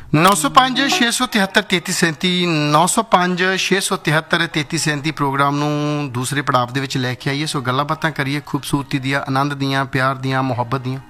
905 673 3337 905 673 3337 programme ਨੂੰ ਦੂਸਰੇ ਪੜਾਅ ਦੇ ਵਿੱਚ ਲੈ ਕੇ ਆਈਏ। ਸੋ ਗੱਲਾਂ ਬਾਤਾਂ ਕਰੀਏ ਖੂਬਸੂਰਤੀ ਦੀਆਂ, ਆਨੰਦ ਦੀਆਂ, ਪਿਆਰ ਦੀਆਂ, ਮੁਹੱਬਤ ਦੀਆਂ।